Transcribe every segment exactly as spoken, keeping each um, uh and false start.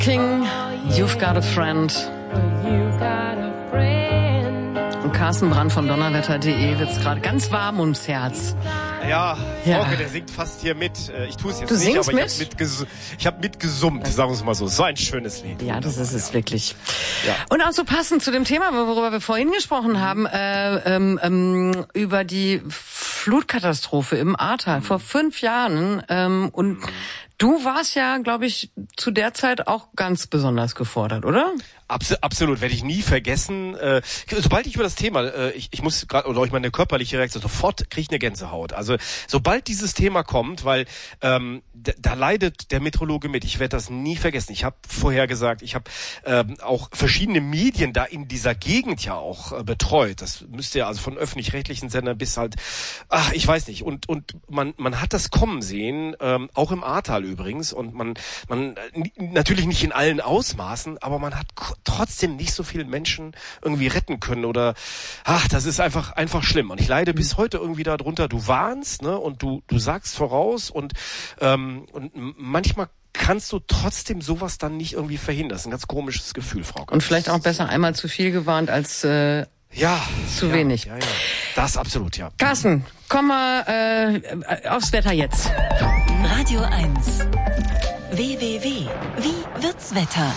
King, You've Got a Friend. Und Carsten Brandt von Donnerwetter punkt de wird's gerade ganz warm ums Herz. Ja, Ja. Frauke, der singt fast hier mit. Ich tue es jetzt Du nicht, singst aber mit? ich habe mitges- ich hab mitgesummt, sagen wir es mal so. So ein schönes Lied. Ja, das ist es ja. wirklich. Ja. Und auch so passend zu dem Thema, worüber wir vorhin gesprochen haben, äh, ähm, ähm, über die Flutkatastrophe im Ahrtal Mhm. vor fünf Jahren. Ähm, und du warst ja, glaube ich, zu der Zeit auch ganz besonders gefordert, oder? Abs- absolut, werde ich nie vergessen. Äh, sobald ich über das Thema, äh, ich, ich muss gerade, oder ich meine körperliche Reaktion, sofort kriege ich eine Gänsehaut. Also sobald dieses Thema kommt, weil ähm, da, da leidet der Meteorologe mit. Ich werde das nie vergessen. Ich habe vorher gesagt, ich habe ähm, auch verschiedene Medien da in dieser Gegend ja auch äh, betreut. Das müsste ja also von öffentlich-rechtlichen Sendern bis halt, ach, ich weiß nicht. Und und man man hat das kommen sehen, ähm, auch im Ahrtal übrigens. Und man man äh, natürlich nicht in allen Ausmaßen, aber man hat trotzdem nicht so viele Menschen irgendwie retten können oder ach, das ist einfach einfach schlimm und ich leide bis heute irgendwie darunter. Du warnst, ne, und du du sagst voraus und ähm, und manchmal kannst du trotzdem sowas dann nicht irgendwie verhindern. Das ist ein ganz komisches Gefühl, Frau. Und vielleicht auch besser einmal zu viel gewarnt als äh, ja zu ja, wenig. Ja, ja. Das absolut, ja. Carsten, komm mal äh, aufs Wetter jetzt. Radio eins. W W W. Wie wird's Wetter?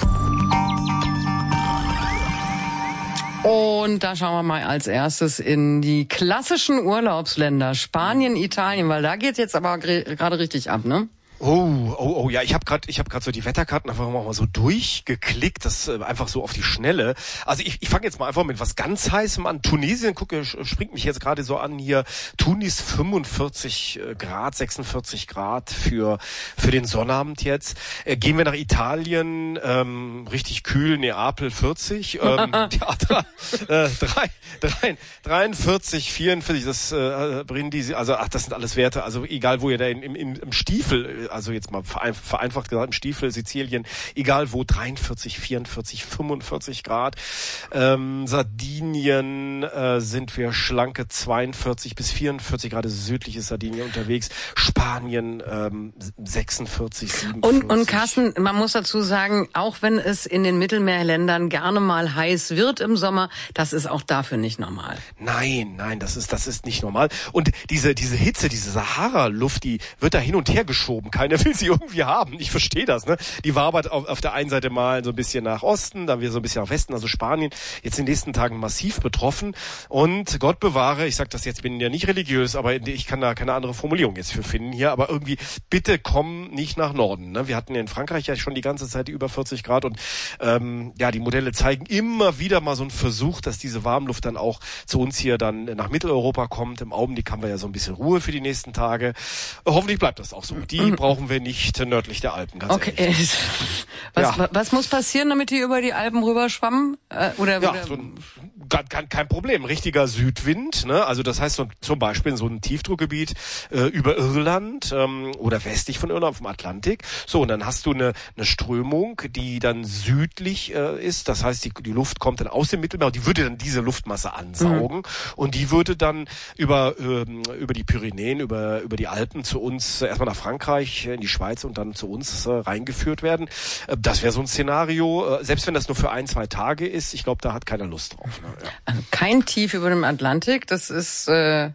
Und da schauen wir mal als erstes in die klassischen Urlaubsländer, Spanien, Italien, weil da geht's jetzt aber gerade richtig ab, ne? Oh, oh, oh, ja, ich habe gerade, ich habe gerade so die Wetterkarten einfach mal so durchgeklickt, das äh, einfach so auf die Schnelle. Also ich, ich fange jetzt mal einfach mit was ganz Heißem an. Tunesien, gucke, springt mich jetzt gerade so an hier. Tunis fünfundvierzig Grad, sechsundvierzig Grad für für den Sonnabend jetzt. Äh, gehen wir nach Italien, ähm, richtig kühl, Neapel vierzig, ähm, ja, drei, äh, drei, drei, dreiundvierzig, vierundvierzig, das äh, Brindisi, also ach, das sind alles Werte. Also egal, wo ihr da in, im, im Stiefel, also jetzt mal vereinfacht gesagt, im Stiefel, Sizilien, egal wo, dreiundvierzig, vierundvierzig, fünfundvierzig Grad. Ähm, Sardinien äh, sind wir schlanke zweiundvierzig bis vierundvierzig Grad, südliches Sardinien unterwegs. Spanien ähm, sechsundvierzig, siebenundvierzig. Und, und Carsten, man muss dazu sagen, auch wenn es in den Mittelmeerländern gerne mal heiß wird im Sommer, das ist auch dafür nicht normal. Nein, nein, das ist das ist nicht normal. Und diese diese Hitze, diese Sahara-Luft, die wird da hin und her geschoben. Keiner will sie irgendwie haben. Ich verstehe das, ne? Die wabert auf, auf der einen Seite mal so ein bisschen nach Osten, dann wieder so ein bisschen nach Westen, also Spanien jetzt in den nächsten Tagen massiv betroffen. Und Gott bewahre, ich sag das jetzt, bin ja nicht religiös, aber ich kann da keine andere Formulierung jetzt für finden hier, aber irgendwie, bitte komm nicht nach Norden, ne? Wir hatten in Frankreich ja schon die ganze Zeit über vierzig Grad und ähm, ja, die Modelle zeigen immer wieder mal so einen Versuch, dass diese Warmluft dann auch zu uns hier dann nach Mitteleuropa kommt. Im Augenblick haben wir ja so ein bisschen Ruhe für die nächsten Tage. Hoffentlich bleibt das auch so. Die brauchen wir nicht nördlich der Alpen, ganz Okay, ehrlich. was, Ja. was muss passieren, damit die über die Alpen rüberschwammen? Äh, oder, Ja, oder so ein, kein, kein, kein Problem. Richtiger Südwind, ne? Also das heißt so, zum Beispiel so ein Tiefdruckgebiet äh, über Irland ähm, oder westlich von Irland vom Atlantik. So, und dann hast du eine, eine Strömung, die dann südlich äh, ist. Das heißt, die, die Luft kommt dann aus dem Mittelmeer und die würde dann diese Luftmasse ansaugen. Mhm. Und die würde dann über ähm, über die Pyrenäen, über über die Alpen zu uns, äh, erstmal nach Frankreich, in die Schweiz und dann zu uns äh, reingeführt werden. Äh, das wäre so ein Szenario, äh, selbst wenn das nur für ein, zwei Tage ist. Ich glaube, da hat keiner Lust drauf. Ne? Ja. Also kein Tief über dem Atlantik, das ist... Äh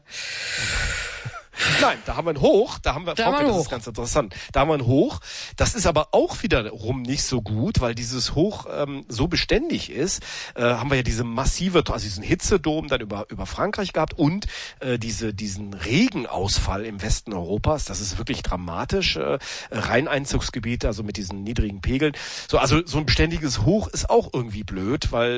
Nein, da haben wir ein Hoch, da haben wir, Da Frauke, haben wir das ein ist ganz interessant. Da haben wir ein Hoch, das ist aber auch wiederum nicht so gut, weil dieses Hoch ähm, so beständig ist, äh, haben wir ja diese massive, also diesen Hitzedom dann über über Frankreich gehabt und äh, diese diesen Regenausfall im Westen Europas, das ist wirklich dramatisch, äh, Rheineinzugsgebiete, also mit diesen niedrigen Pegeln. So, also so ein beständiges Hoch ist auch irgendwie blöd, weil